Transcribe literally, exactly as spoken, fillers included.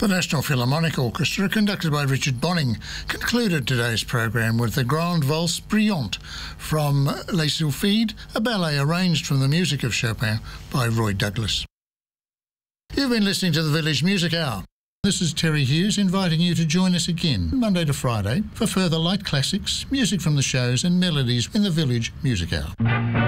The National Philharmonic Orchestra, conducted by Richard Bonning, concluded today's programme with the Grande Valse Brillante from Les Sylphides, a ballet arranged from the music of Chopin by Roy Douglas. You've been listening to the Village Music Hour. This is Terry Hughes inviting you to join us again Monday to Friday for further light classics, music from the shows and melodies in the Village Music Hour.